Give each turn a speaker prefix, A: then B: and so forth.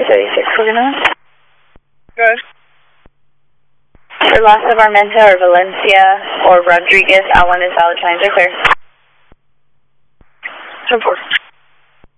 A: 36, we're gonna.
B: Good.
A: For Las of Armenta or Valencia or Rodriguez, L1 is valid, signs are clear.
B: 10-4.